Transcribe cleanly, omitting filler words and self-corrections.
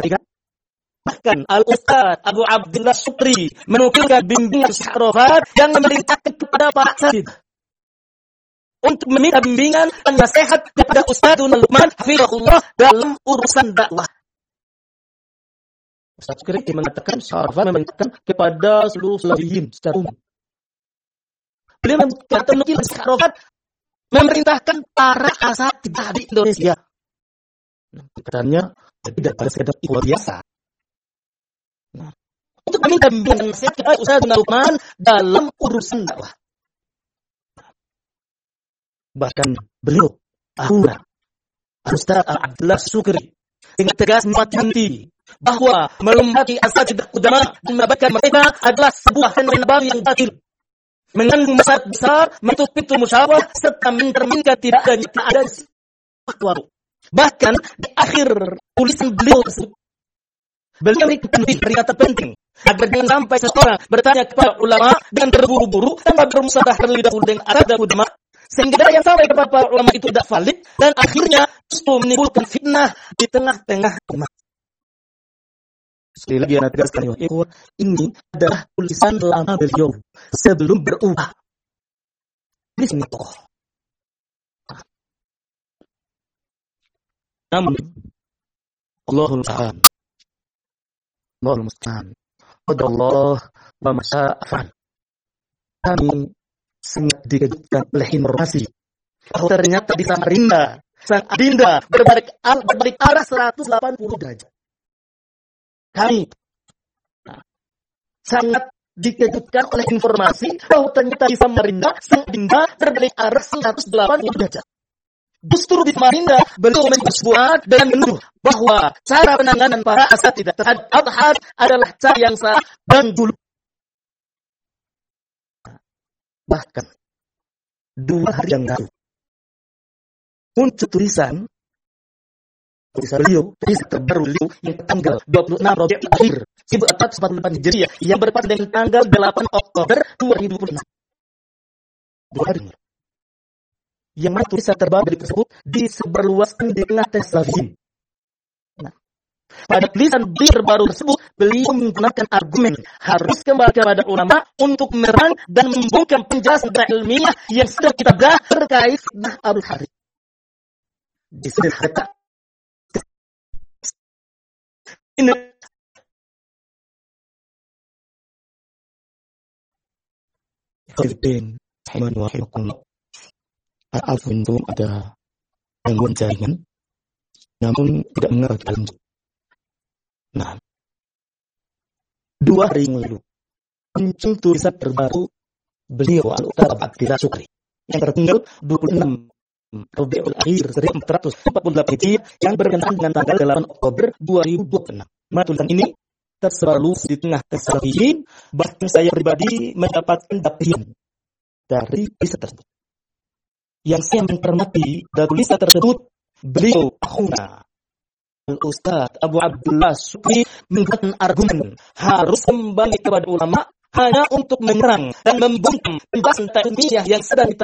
perhatikan. Bahkan Al-Ustaz Abu Abdullah Syukri menukilkan bimbingan Syekh Arafat yang memerintahkan kepada para asatidz untuk meminta bimbingan dan nasihat kepada Ustadzuna Luqman hafizahullah dalam urusan dakwah. Ustaz Syukri mengatakan, Syekh Arafat memerintahkan kepada seluruh salafiyin secara umum. Beliau menukil Syekh Arafat memerintahkan para asatidz di Indonesia. Katanya tidak pada sekedar ikut biasa. Untuk meminta bimbingan nasihat kepada Ustadzuna Luqman dalam urusan dakwah. Bahkan beliau, Ustaz Abdullah Syukri, dengan tegas mematikan bahwa melumpati asatidz ulama dan melibatkan mereka adalah sebuah fenomena baru yang batil, mengandung masalah besar, menutup pintu musyawarah serta mencerminkan tidak ada waktu. Bahkan di akhir tulisan beliau tersebut, beliau memberikan peringatan penting agar jangan sampai seseorang bertanya kepada ulama dan terburu-buru tanpa bermusyawarah terlebih dahulu dengan arah dan ulama, sehingga yang sampai kepada para ulama itu tidak valid dan akhirnya justru menimbulkan fitnah di tengah-tengah umat. Sekali lagi saya tegaskan, ini adalah tulisan lama beliau sebelum berubah. Di sini tokoh. Namun Allahul Musta'an. Allah wa masya'afan. Kami sangat dikejutkan oleh informasi bahwa ternyata di Samarinda sang adinda berbalik arah 180 derajat. Kami sangat dikejutkan oleh informasi bahwa ternyata di Samarinda sang adinda berbalik arah 180 derajat. Justru di Samarinda beliau menyesuaikan dan menuduh bahwa cara penanganan para asatidz terhadap al-had adalah cara yang sah dan dulu. Bahkan 2 hari yang lalu muncul tulisan beliau, tulisan terbaru beliau yang tanggal 26 Rabiul Akhir 1448 Hijriah yang bertepatan dengan tanggal 8 Oktober 2026. 2 hari yang mana tulisan terbaru tersebut disebarluaskan di tengah salafiyin. Pada tulisan terbaru tersebut, beliau menggunakan argumen harus kembali kepada ulama untuk menerang dan membongkar penjelasan ilmiah yang sudah kita bahas terkait fitnah Abdul Harith. Di sini kata ini Filipin, Haiman Wahimakumullah. Alhamdulillah ada gangguan jaringan, namun tidak mengarah ke dalam. Nah, 2 hari yang lalu muncul tulisan terbaru beliau Al-Ustaz Abdullah Syukri yang tertanggal 26 Rabiul Akhir 1448 Hijriah yang berkenaan dengan tanggal 8 Oktober 2026. Nah, tulisan ini tersebar luas di tengah salafiyin, bahkan saya pribadi mendapatkan dapian dari tulisan tersebut. Yang saya mencermati dari tulisan tersebut, beliau Al-Ustaz Abu Abdullah Syukri menggunakan argumen harus kembali kepada ulama hanya untuk menyerang dan membungkam penjelasan ilmiah yang sedang